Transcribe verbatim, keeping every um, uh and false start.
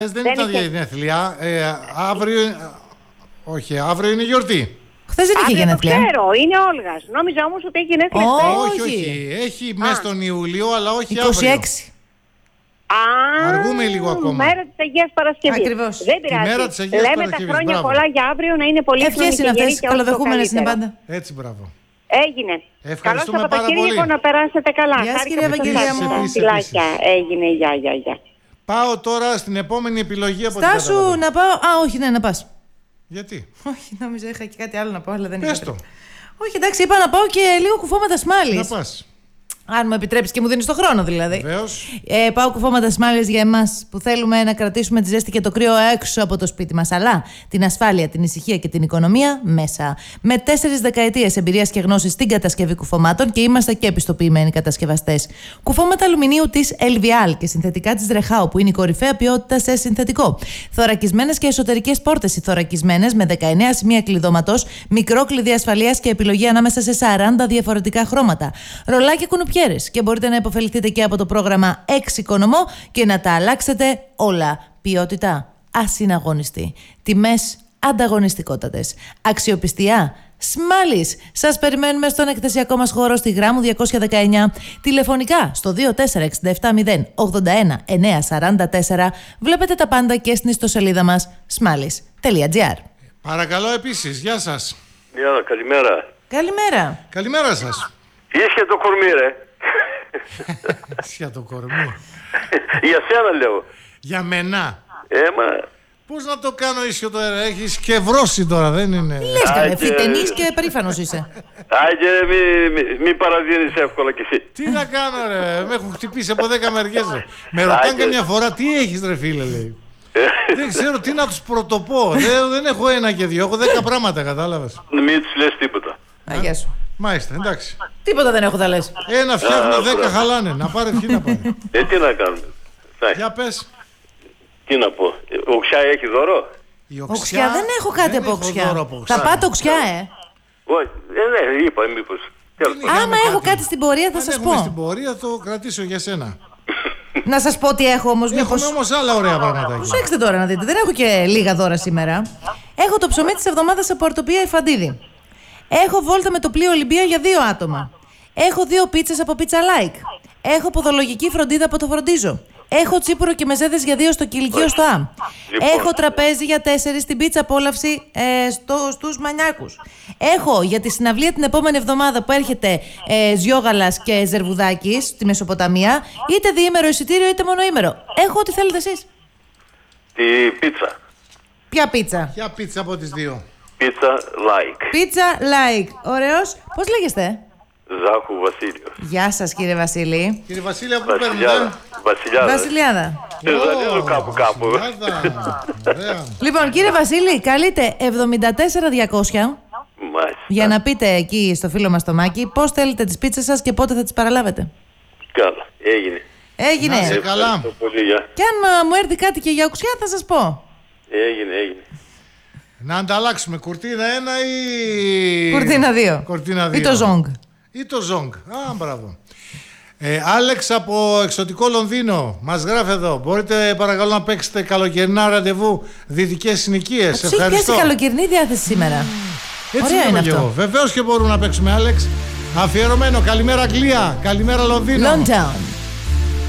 Δεν, δεν ήταν είχε... γενέθλια. Ε, αύριο. Όχι, αύριο είναι γιορτή. Χθες δεν είχε γενέθλια. Το ξέρω, είναι Όλγας. Νόμιζα όμως ότι έχει γενέθλια. Oh, όχι, όχι. Έχει μέσα στον Ιούλιο, αλλά όχι είκοσι έξι. αύριο. Α, αργούμε λίγο ακόμα. Μέρα της Αγίας Παρασκευής. Ακριβώς. Δεν πειράζει. Μέρα της Αγίας Λέμε Παρασκευής. τα χρόνια Μπράβο. πολλά για αύριο να είναι πολύ Ευχές είναι αυτές, καλοδεχούμενες είναι πάντα. Έτσι, μπράβο. Έγινε. Ευχαριστούμε Καλό πάρα Σαββατοκύριακο, πολύ. να περάσετε καλά. Γεια σας, Χάρηκα κυρία που σας Ευαγγελία άκουσα. μου. Φιλάκια. Έγινε, γεια, γεια, γεια. Πάω τώρα στην επόμενη επιλογή από την Στάσου να πάω. Α, όχι, ναι, να πας. Γιατί? Όχι, νόμιζα είχα και κάτι άλλο να πω, αλλά δεν Πες είχα. το. Όχι, εντάξει, είπα να πάω και λίγο κουφώματα σμάλης. Να πας. Αν μου επιτρέψει και μου δίνει το χρόνο, δηλαδή. Βεβαίως. Ε, πάω κουφώματα σμάλης για εμάς που θέλουμε να κρατήσουμε τη ζέστη και το κρύο έξω από το σπίτι μας. Αλλά την ασφάλεια, την ησυχία και την οικονομία μέσα. Με τέσσερις δεκαετίες εμπειρίας και γνώσης στην κατασκευή κουφωμάτων και είμαστε και επιστοποιημένοι κατασκευαστές. Κουφώματα αλουμινίου της Elvial και συνθετικά της Rehau, που είναι η κορυφαία ποιότητα σε συνθετικό. Θωρακισμένες και εσωτερικές πόρτες θωρακισμένες με δεκαεννέα σημεία κλειδώματος, μικρό κλειδί ασφαλείας και επιλογή ανάμεσα σε σαράντα διαφορετικά χρώματα. Ρολάκια κουνουπιέρες. Και μπορείτε να υποφεληθείτε και από το πρόγραμμα Εξοικονομώ και να τα αλλάξετε όλα. Ποιότητα ασυναγωνιστή. Τιμές ανταγωνιστικότατες. Αξιοπιστία Σμάλης. Σας περιμένουμε στον εκθεσιακό μας χώρο στη Γράμμου διακόσια δεκαεννιά. Τηλεφωνικά στο δύο τέσσερα έξι επτά μηδέν ογδόντα ένα εννιακόσια σαράντα τέσσερα. Βλέπετε τα πάντα και στην ιστοσελίδα μας σμάλης τελεία τζι άρ. Παρακαλώ επίσης. Γεια σας. Γεια, καλημέρα. Καλημέρα. Καλημέρα σας. Ίσια το κορμί, ρε. Για το κορμί. Για σένα λέω. Για μένα. Ε, μα... Πώς να το κάνω ίσιο τώρα, έχεις και βρώσει τώρα, δεν είναι? Λες καλέ, Άντε. φυτενής και περήφανος είσαι. Άγγε, μη, μη, μη παραδίνεις εύκολα κι εσύ. Τι να κάνω ρε, με έχουν χτυπήσει από δέκα μεριές ρε. Με ρωτάνε Άντε. καμιά φορά τι έχεις ρε φίλε, λέει. Δεν ξέρω τι να τους πρωτοπώ, δεν, δεν έχω ένα και δύο, έχω δέκα πράγματα, κατάλαβες. Μην τους λες τίποτα. Α, γεια σου. Μάλιστα, εντάξει. Τίποτα δεν έχω θα λες. Ένα φτιάχνω, Α, δέκα μπράβο. χαλάνε, να πάρει ευχή να πάρει. Ε, τι να κάνουμε. Θα, Για πες. τι να πω. Ο Ξιά έχει δώρο. Η Οξιά δεν έχω κάτι δεν από έχω οξιά. δώρο από οξιά. Θα πάτε οξιά, ε. Όχι, ε, ναι, είπα μήπως. Τέλος Είναι. πάντων. Άμα Είχαμε έχω κάτι. κάτι στην πορεία θα Αν σας έχουμε στην πω. πορεία, το κρατήσω για σένα. Να σας πω τι έχω όμως. Έχουμε Μήπως... όμως άλλα ωραία πράγματα εκεί. Προσέξτε τώρα να δείτε. Δεν έχω και λίγα δώρα σήμερα. Έχω το ψωμί της εβδομάδας από Ορτοπία Ιφαντίδη. Έχω βόλτα με το πλοίο Ολυμπία για δύο άτομα. Έχω δύο πίτσες από Pizza Like. Έχω ποδολογική φροντίδα από το Φροντίζω. Έχω τσίπουρο και μεζέδες για δύο στο Κηλικείο στο ΑΜ. Λοιπόν. Έχω τραπέζι για τέσσερις στην πίτσα απόλαυση ε, στο, στους Μανιάκους. Έχω για τη συναυλία την επόμενη εβδομάδα που έρχεται ε, Ζιόγαλας και Ζερβουδάκης στη Μεσοποταμία, είτε διήμερο εισιτήριο είτε μονοήμερο. Έχω ό,τι θέλετε εσείς. Τη πίτσα. Ποια πίτσα? Ποια πίτσα από τις δύο? Πίτσα like. Πίτσα like. Ωραίος. Πώς λέγεστε? Ζάχου Βασίλειο. Γεια σας κύριε Βασίλη. Κύριε Βασίλη, από πού παίρνετε? Βασιλιάδα. Βασιλιάδα. Βασιλιάδα. Ε, Ζαλίζω κάπου κάπου. Βασιλιάδα. Ωραία. Λοιπόν, κύριε Βασίλη, καλείτε εβδομήντα τέσσερα διακόσια Μάλιστα. για να πείτε εκεί στο φίλο μας το Μάκη πώς θέλετε τις πίτσες σας και πότε θα τις παραλάβετε. Καλά, έγινε. Έγινε. Να είσαι καλά. Ευχαριστώ πολύ, γεια. Και αν α, μου έρθει κάτι και για οξιά θα σας πω. Έγινε, έγινε. Να ανταλλάξουμε κουρτίνα ένα ή... Κουρτίνα δύο. Κουρτίνα δύο. Ή το ζόγκ. Ή το ζόγκ. Α, μπράβο. Ε, Άλεξ από εξωτικό Λονδίνο μας γράφει εδώ. Μπορείτε παρακαλώ να παίξετε καλοκαιρινά ραντεβού δυτικές συνοικίες. Του έχει Ευχαριστώ. πιάσει καλοκαιρινή διάθεση σήμερα. Έτσι Ωραία είμαι είναι και αυτό. εγώ. Βεβαίως και μπορούμε να παίξουμε, Άλεξ. Αφιερωμένο. Καλημέρα Αγγλία. Καλημέρα Λονδίνο. Longtown.